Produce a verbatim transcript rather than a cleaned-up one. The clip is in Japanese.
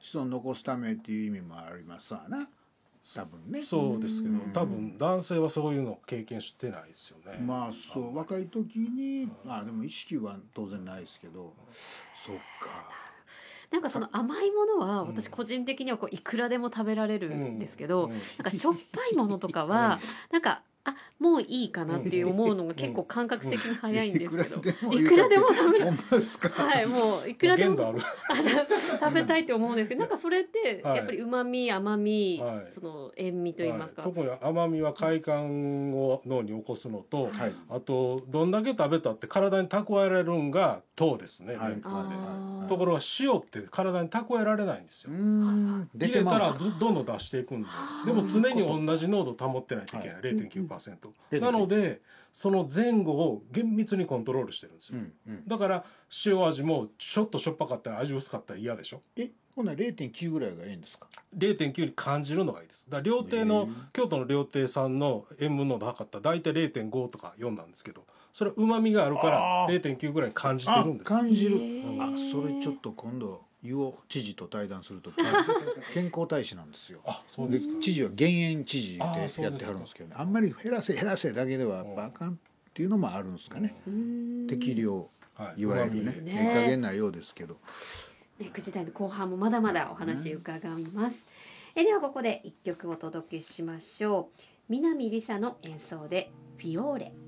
子孫残すためっていう意味もありますわな多分ね。 そうですけど、多分男性はそういうのを経験してないですよね。 まあそう若い時にまあでも意識は当然ないですけど、そっか。 なんかその甘いものは私個人的にはこういくらでも食べられるんですけど、 うんうんなんかしょっぱいものとかはなんかあもういいかなっていう思うのが結構感覚的に早いんですけど、いくらでも食べほんまですか。 はいもういくらでも限度ある食べたいって思うんですけど、なんかそれってはいやっぱり旨味甘み、 はいその塩味といいますか、 はい、特に甘みは快感を脳に起こすのと、 はい、 あとどんだけ食べたって体に蓄えられるんが糖ですね、 はいでんぷんで、 あーところが塩って体に蓄えられないんですよ。 うーん出入れてますか。 たらどどんどん出していくんで、でも常に同じ濃度保ってないといけない、 はいれいてんきゅうパーセント、 うんなのでその前後を厳密にコントロールしてるんですよ、 うんうん、 だから塩味もちょっとしょっぱかったり味薄かったら嫌でしょ。 えほな れいてんきゅう ぐらいがいいんですか。 れいてんきゅうに感じるのがいいです。だから料亭の、 へー京都の料亭さんの塩分濃度測ったら大体 れいてんご とかよんなんですけど、それは旨味があるからあーれいてんきゅう ぐらい感じてるんです。 あ感じる。 へーあそれちょっと今度湯尾知事と対談すると健康大使なんですよ。 あ、そうですか。 知事は減塩知事あーでやっそうですかてはるんですけどね、あんまり減らせ減らせだけではやっぱあかんっていうのもあるんですかね。 うーん適量はいいわゆるねそうですねええ加減なようですけど。 ね、くじ台の後半もまだまだお話伺います。えではここで一曲お届けしましょう。南りさの演奏でフィオーレ。